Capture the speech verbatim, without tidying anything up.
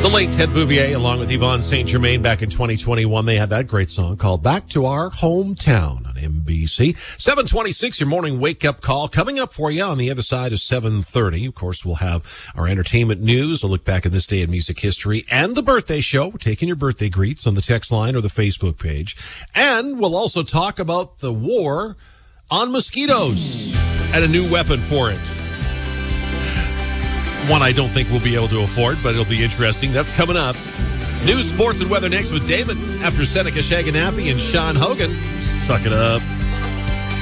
The late Ted Bouvier, along with Yvonne Saint Germain, back in twenty twenty-one, they had that great song called Back to Our Hometown on M B C. seven twenty-six, your morning wake-up call. Coming up for you on the other side of seven thirty. Of course, we'll have our entertainment news, a look back at this day in music history, and the birthday show. We're taking your birthday greets on the text line or the Facebook page. And we'll also talk about the war on mosquitoes and a new weapon for it. One I don't think we'll be able to afford, but it'll be interesting. That's coming up. News, sports, and weather next with David after Seneca Shaganappi and Sean Hogan. Suck it up.